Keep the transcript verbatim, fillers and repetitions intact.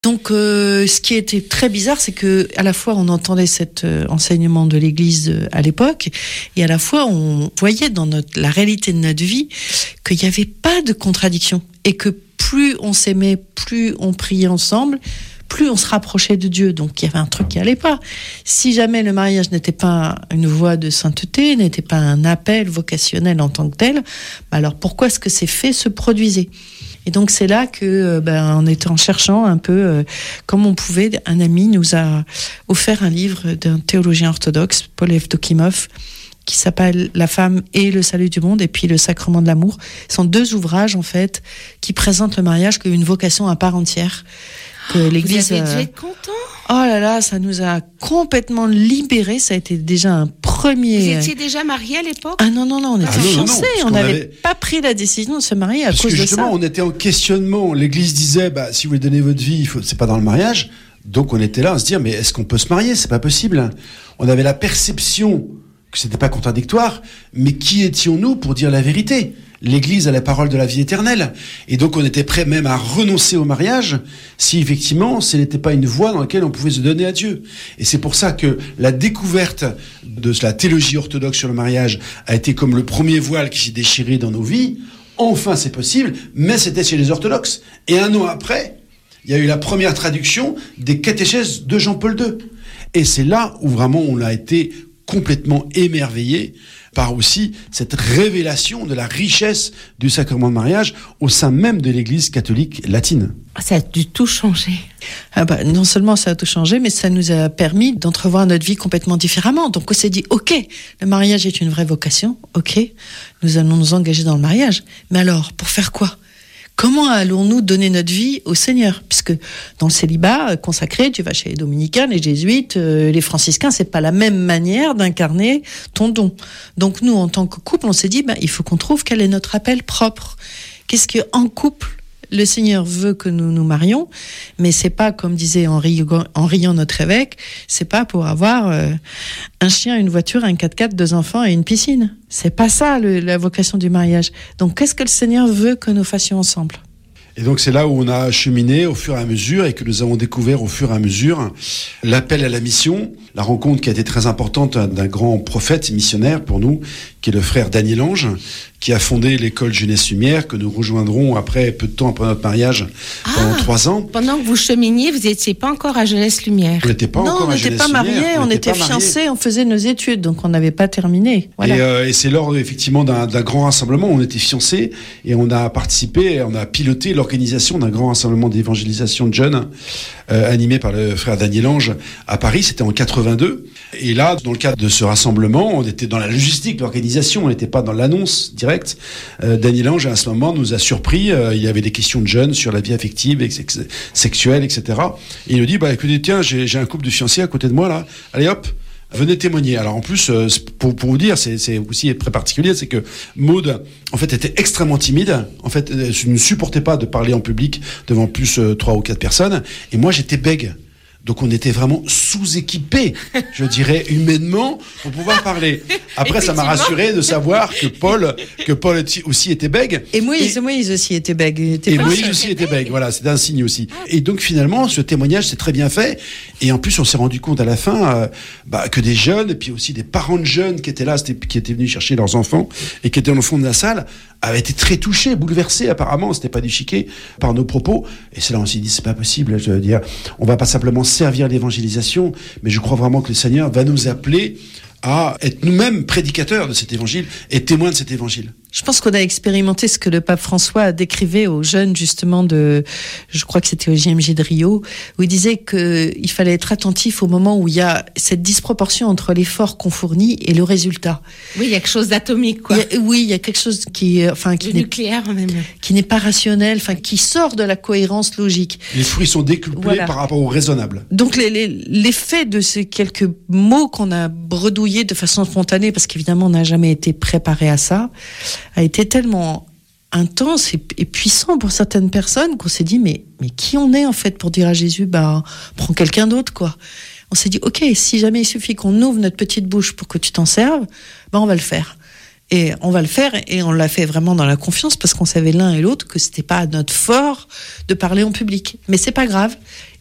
Donc, euh, ce qui était très bizarre, c'est que à la fois on entendait cet euh, enseignement de l'Église euh, à l'époque, et à la fois on voyait dans notre, la réalité de notre vie qu'il n'y avait pas de contradiction, et que plus on s'aimait, plus on priait ensemble, plus on se rapprochait de Dieu. Donc il y avait un truc qui allait pas. Si jamais le mariage n'était pas une voie de sainteté, n'était pas un appel vocationnel en tant que tel, bah alors pourquoi est-ce que ces faits se produisaient ? Et donc c'est là que, ben, en étant cherchant un peu euh, comme on pouvait, un ami nous a offert un livre d'un théologien orthodoxe, Paul Evdokimov, qui s'appelle « La femme et le salut du monde » et puis « Le sacrement de l'amour ». Ce sont deux ouvrages, en fait, qui présentent le mariage comme une vocation à part entière. Que oh, l'Église, vous avez dû euh... être content. Oh là là, ça nous a complètement libérés. Ça a été déjà un premier... Vous étiez déjà mariés à l'époque ? Ah non, non, non, on était ah non, fiancés. Non, non, on n'avait avait... pas pris la décision de se marier à parce cause que de ça. justement, on était en questionnement. L'Église disait, bah, si vous voulez donner votre vie, il faut... c'est pas dans le mariage. Donc on était là à se dire, mais est-ce qu'on peut se marier ? C'est pas possible. On avait la perception que c'était pas contradictoire, mais qui étions-nous pour dire la vérité ? L'Église a la parole de la vie éternelle. Et donc, on était prêt même à renoncer au mariage si, effectivement, ce n'était pas une voie dans laquelle on pouvait se donner à Dieu. Et c'est pour ça que la découverte de la théologie orthodoxe sur le mariage a été comme le premier voile qui s'est déchiré dans nos vies. Enfin, c'est possible, mais c'était chez les orthodoxes. Et un an après, il y a eu la première traduction des catéchèses de Jean-Paul deux. Et c'est là où vraiment on a été complètement émerveillé par aussi cette révélation de la richesse du sacrement de mariage au sein même de l'Église catholique latine. Ça a dû tout changer. Ah bah, non seulement ça a tout changé, mais ça nous a permis d'entrevoir notre vie complètement différemment. Donc on s'est dit, ok, le mariage est une vraie vocation, ok, nous allons nous engager dans le mariage. Mais alors, pour faire quoi ? Comment allons-nous donner notre vie au Seigneur ? Puisque dans le célibat consacré, tu vas chez les dominicains, les jésuites, euh, les franciscains, c'est pas la même manière d'incarner ton don. Donc nous, en tant que couple, on s'est dit, ben, il faut qu'on trouve quel est notre appel propre. Qu'est-ce que, en couple, le Seigneur veut que nous nous marions, mais c'est pas, comme disait en riant, en riant notre évêque, c'est pas pour avoir euh, un chien, une voiture, un quatre-quatre, deux enfants et une piscine. C'est pas ça le, la vocation du mariage. Donc qu'est-ce que le Seigneur veut que nous fassions ensemble ? Et donc c'est là où on a cheminé au fur et à mesure et que nous avons découvert au fur et à mesure l'appel à la mission, la rencontre qui a été très importante d'un grand prophète missionnaire pour nous, qui est le frère Daniel Ange, qui a fondé l'école Jeunesse Lumière, que nous rejoindrons après, peu de temps après notre mariage, pendant ah, trois ans. Pendant que vous cheminiez, vous n'étiez pas encore à Jeunesse Lumière. On n'était pas non, encore on à Jeunesse Lumière. Non, on n'était pas mariés, on, on était fiancés, on faisait nos études, donc on n'avait pas terminé. Voilà. Et, euh, et c'est lors, effectivement, d'un, d'un grand rassemblement, on était fiancés, et on a participé, on a piloté l'organisation d'un grand rassemblement d'évangélisation de jeunes, euh, animé par le frère Daniel Ange à Paris, c'était en quatre-vingt-deux. Et là, dans le cadre de ce rassemblement, on était dans la logistique, l'organisation, on n'était pas dans l'annonce directe. Euh, Daniel Ange, à ce moment, nous a surpris. Euh, il y avait des questions de jeunes sur la vie affective, ex- sexuelle, et cetera. Et il nous dit, bah écoutez, tiens, j'ai, j'ai un couple de fiancés à côté de moi, là. Allez hop, venez témoigner. Alors en plus, euh, pour, pour vous dire, c'est, c'est aussi très particulier, c'est que Maud, en fait, était extrêmement timide. En fait, elle ne supportait pas de parler en public devant plus euh, trois ou quatre personnes. Et moi, j'étais bègue. Donc on était vraiment sous-équipés, je dirais, humainement, pour pouvoir parler. Après, ça m'a rassuré de savoir que Paul, que Paul aussi était bègue. Et Moïse, et, Moïse aussi était bègue. Était et Moïse aussi était bègue, voilà, c'était un signe aussi. Et donc finalement, ce témoignage s'est très bien fait. Et en plus, on s'est rendu compte à la fin euh, bah, que des jeunes, et puis aussi des parents de jeunes qui étaient là, qui étaient venus chercher leurs enfants, et qui étaient au fond de la salle, avaient été très touchés, bouleversés apparemment, c'était pas du chiquet, par nos propos. Et c'est là on s'est dit, c'est pas possible, je veux dire, on va pas simplement servir l'évangélisation, mais je crois vraiment que le Seigneur va nous appeler à être nous-mêmes prédicateurs de cet évangile et témoins de cet évangile. Je pense qu'on a expérimenté ce que le pape François décrivait aux jeunes, justement, de, je crois que c'était au J M J de Rio, où il disait qu'il fallait être attentif au moment où il y a cette disproportion entre l'effort qu'on fournit et le résultat. Oui, il y a quelque chose d'atomique, quoi. Il y a, oui, il y a quelque chose qui, enfin, qui le n'est, nucléaire, même. qui n'est pas rationnel, enfin, qui sort de la cohérence logique. Les fruits sont décuplés voilà. par rapport au raisonnable. Donc, les, les, l'effet de ces quelques mots qu'on a bredouillés de façon spontanée, parce qu'évidemment, on n'a jamais été préparé à ça, a été tellement intense et, et puissant pour certaines personnes qu'on s'est dit, mais, mais qui on est en fait pour dire à Jésus, bah, prends quelqu'un d'autre, quoi. On s'est dit, ok, si jamais il suffit qu'on ouvre notre petite bouche pour que tu t'en serves, bah, on va le faire. Et on va le faire, et on l'a fait vraiment dans la confiance, parce qu'on savait l'un et l'autre que c'était pas notre fort de parler en public. Mais c'est pas grave.